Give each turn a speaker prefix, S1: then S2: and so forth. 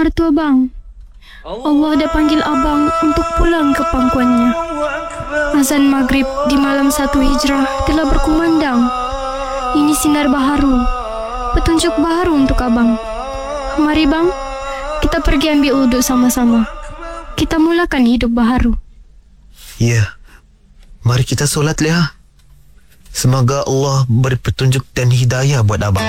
S1: betul bang. Allah dah panggil abang untuk pulang ke pangkuannya. Azan maghrib di malam 1 Hijrah telah berkumandang. Ini sinar baharu, petunjuk baharu untuk abang. Mari bang, kita pergi ambil uduk sama-sama. Kita mulakan hidup baharu.
S2: Ya, mari kita solat Leha. Semoga Allah beri petunjuk dan hidayah buat abang.